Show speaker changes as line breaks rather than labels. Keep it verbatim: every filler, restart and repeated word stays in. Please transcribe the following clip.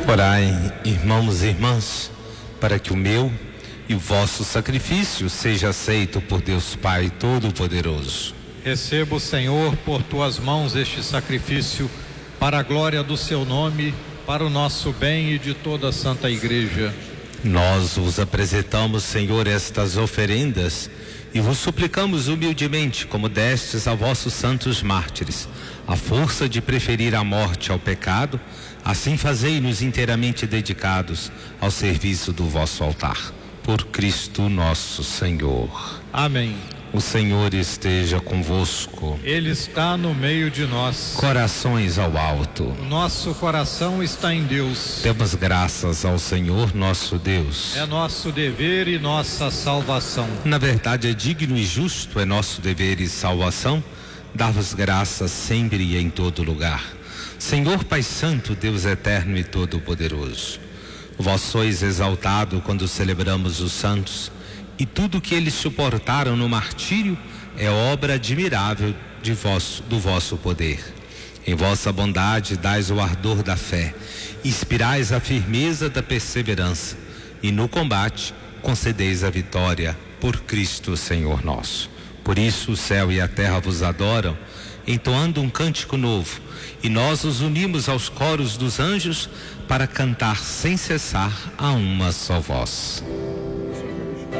Orai, irmãos e irmãs, para que o meu e o vosso sacrifício seja aceito por Deus Pai Todo-Poderoso.
Receba, Senhor, por tuas mãos este sacrifício, para a glória do seu nome, para o nosso bem e de toda a Santa Igreja.
Nós vos apresentamos, Senhor, estas oferendas e vos suplicamos humildemente, como destes a vossos santos mártires, a força de preferir a morte ao pecado, assim fazei-nos inteiramente dedicados ao serviço do vosso altar. Por Cristo nosso Senhor.
Amém.
O Senhor esteja convosco.
Ele está no meio de nós.
Corações ao alto.
Nosso coração está em Deus.
Demos graças ao Senhor nosso Deus.
É nosso dever e nossa salvação.
Na verdade, é digno e justo, é nosso dever e salvação, dar-vos graças sempre e em todo lugar. Senhor Pai Santo, Deus eterno e todo-poderoso, vós sois exaltado quando celebramos os santos, e tudo que eles suportaram no martírio é obra admirável de vosso, do vosso poder. Em vossa bondade dais o ardor da fé, inspirais a firmeza da perseverança, e no combate concedeis a vitória por Cristo Senhor nosso. Por isso o céu e a terra vos adoram, entoando um cântico novo, e nós os unimos aos coros dos anjos para cantar sem cessar a uma só voz.